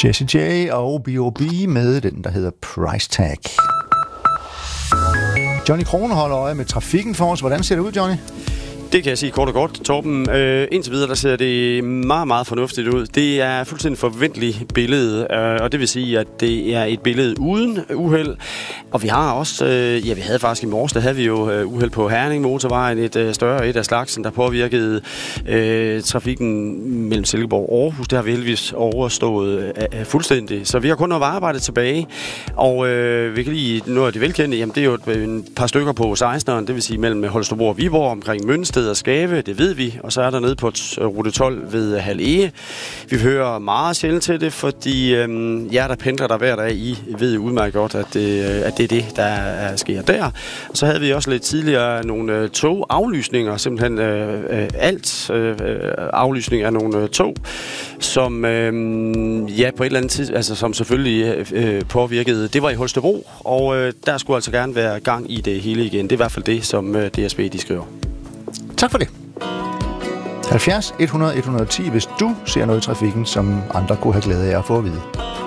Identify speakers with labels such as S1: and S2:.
S1: Jessie J og B.O.B. med den, der hedder Price Tag. Johnny Krone holder øje med trafikken for os. Hvordan ser det ud, Johnny?
S2: Det kan jeg sige kort og godt, Torben. Indtil videre, der ser det meget, meget fornuftigt ud. Det er fuldstændig forventeligt billede, og det vil sige, at det er et billede uden uheld. Og vi har også, vi havde faktisk i morges, der havde vi jo uheld på Herning Motorvejen, et større et af slagsen, der påvirkede trafikken mellem Silkeborg og Aarhus. Det har vi heldigvis overstået fuldstændig. Så vi har kun noget arbejde tilbage, og vi kan lige noget af det velkendte, jamen det er jo et par stykker på 16'eren, det vil sige mellem Holstebro og Viborg, omkring Mønsted og Skave, det ved vi, og så er der nede på rute 12 ved Halege. Vi hører meget sjældent til det, fordi jer, der pendler der hver dag, I ved udmærket godt, at det er det, der sker der. Og så havde vi også lidt tidligere nogle togaflysninger, simpelthen aflysning af nogle tog, som på et eller andet tid, altså som selvfølgelig påvirkede. Det var i Holstebro, og der skulle altså gerne være gang i det hele igen. Det er i hvert fald det, som DSB de skriver.
S1: Tak for det. 70 100 110, hvis du ser noget i trafikken, som andre kunne have glæde af at få at vide.